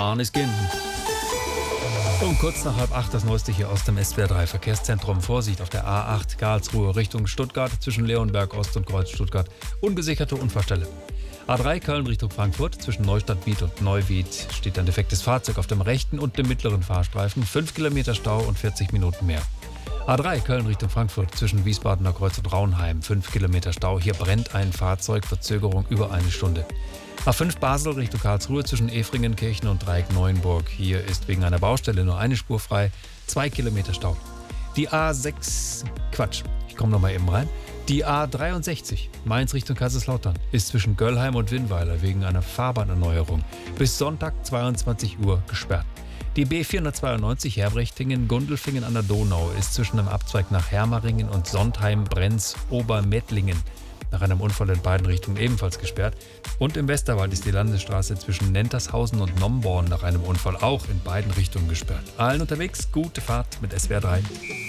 Maneskin. Um kurz nach 7:30 das Neueste hier aus dem SWR 3 Verkehrszentrum. Vorsicht auf der A8 Karlsruhe Richtung Stuttgart zwischen Leonberg Ost und Kreuz Stuttgart. Ungesicherte Unfallstelle. A3 Köln Richtung Frankfurt zwischen Neustadt-Biet und Neuwied steht ein defektes Fahrzeug auf dem rechten und dem mittleren Fahrstreifen. 5 Kilometer Stau und 40 Minuten mehr. A3 Köln Richtung Frankfurt zwischen Wiesbadener Kreuz und Raunheim. 5 Kilometer Stau. Hier brennt ein Fahrzeug. Verzögerung über eine Stunde. A5 Basel Richtung Karlsruhe zwischen Efringenkirchen und Dreieck Neuenburg. Hier ist wegen einer Baustelle nur eine Spur frei. 2 Kilometer Stau. Die ich komme nochmal eben rein. Die A63 Mainz Richtung Kaiserslautern ist zwischen Göllheim und Winnweiler wegen einer Fahrbahnerneuerung bis Sonntag 22 Uhr gesperrt. Die B492 Herbrechtingen-Gundelfingen an der Donau ist zwischen dem Abzweig nach Hermaringen und Sontheim-Brenz-Obermettlingen nach einem Unfall in beiden Richtungen ebenfalls gesperrt. Und im Westerwald ist die Landesstraße zwischen Nentershausen und Nomborn nach einem Unfall auch in beiden Richtungen gesperrt. Allen unterwegs, gute Fahrt mit SWR 3.